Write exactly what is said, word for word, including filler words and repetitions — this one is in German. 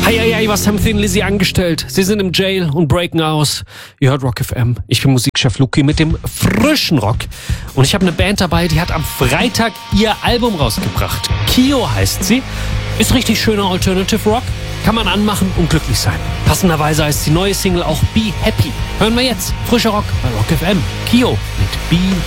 Eieiei, was haben Thin Lizzy angestellt? Sie sind im Jail und breaken aus. Ihr hört Rock F M. Ich bin Musikchef Luki mit dem frischen Rock. Und ich habe eine Band dabei, die hat am Freitag ihr Album rausgebracht. Kio heißt sie. Ist richtig schöner Alternative Rock. Kann man anmachen und glücklich sein. Passenderweise heißt die neue Single auch Be Happy. Hören wir jetzt. Frischer Rock bei Rock F M. Kio mit Be